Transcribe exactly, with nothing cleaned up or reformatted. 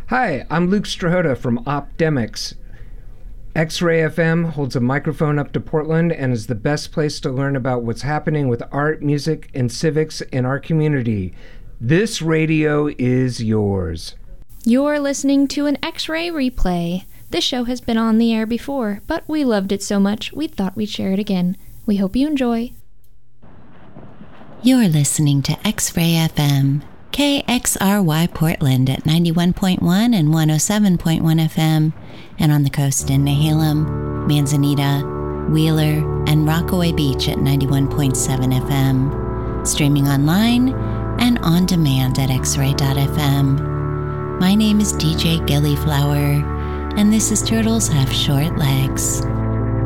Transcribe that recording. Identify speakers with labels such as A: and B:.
A: Hi, I'm Luke Strahota from Opdemics. X-Ray F M holds a microphone up to Portland and is the best place to learn about what's happening with art, music, and civics in our community. This radio is yours.
B: You're listening to an X-Ray replay. This show has been on the air before, but we loved it so much we thought we'd share it again. We hope you enjoy.
C: You're listening to X-Ray F M, K X R Y Portland at ninety-one point one and one oh seven point one F M, and on the coast in Nehalem, Manzanita, Wheeler, and Rockaway Beach at ninety-one point seven F M. Streaming online and on demand at x ray dot f m. My name is D J Gillyflower, and this is Turtles Have Short Legs.